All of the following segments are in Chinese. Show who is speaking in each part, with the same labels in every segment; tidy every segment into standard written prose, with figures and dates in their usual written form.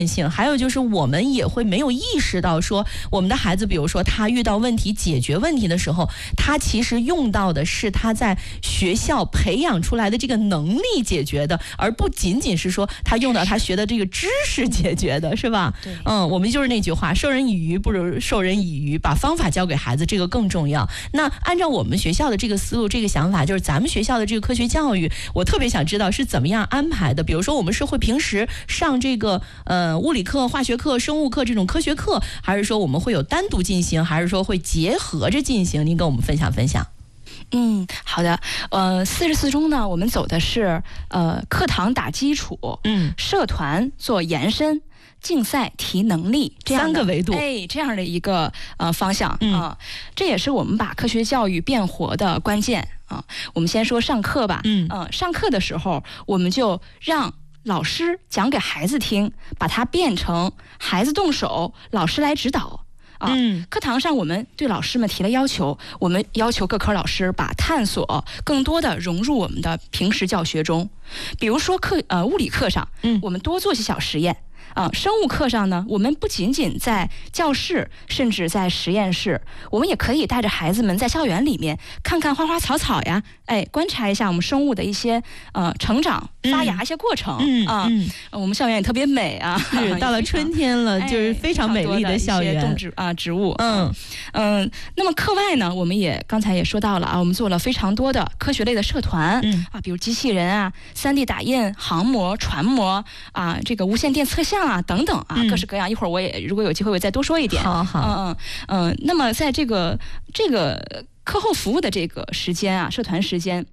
Speaker 1: 性，还有就是我们也会没有意识到说，我们的孩子，比如说他遇到问题解决问题的时候，他其实用到的是他在学校培养出来的这个能力解决的，而不仅仅是说他用到他学的这个知识解决的，是吧？
Speaker 2: 对，
Speaker 1: 我们就是那句话，授人以鱼不如授人以渔，把方法教给孩子，这个更重要。那按照我们学校的这个思路，这个想法，就是咱们学校的这个科学教育，我特别想知道是怎么样安排的。比如说，我们是会平时上这个物理课、化学课、生物课这种科学课，还是说我们会有单独进行，还是说会结合着进行？您跟我们分享分享。
Speaker 2: 好的。44中呢，我们走的是课堂打基础，社团做延伸，竞赛提能力，这样
Speaker 1: 3个维度，
Speaker 2: 这样的一个方向啊，这也是我们把科学教育变活的关键啊。我们先说上课吧，上课的时候我们就让老师讲给孩子听，把它变成孩子动手，老师来指导。课堂上我们对老师们提了要求，我们要求各科老师把探索更多的融入我们的平时教学中。比如说物理课上，我们多做些小实验。生物课上呢，我们不仅仅在教室，甚至在实验室，我们也可以带着孩子们在校园里面看看花花草草呀，观察一下我们生物的一些成长发芽一些过程。我们校园也特别美啊，
Speaker 1: 是到了春天了，就是非常美丽的校园，
Speaker 2: 动植物。那么课外呢，我们也刚才也说到了啊，我们做了非常多的科学类的社团，比如机器人啊、3D 打印、航模、船模啊，这个无线电测向啊等等啊，各式各样。一会儿我也如果有机会，我再多说一点。
Speaker 1: 好。
Speaker 2: 那么在这个课后服务的这个时间啊，社团时间。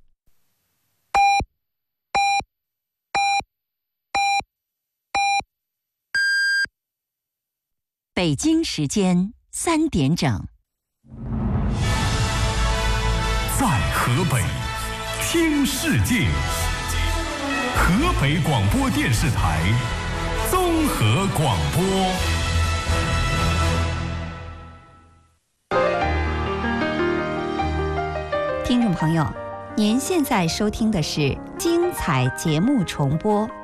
Speaker 3: 北京时间3点整，
Speaker 4: 在河北听世界，河北广播电视台综合广播。
Speaker 3: 听众朋友，您现在收听的是精彩节目重播。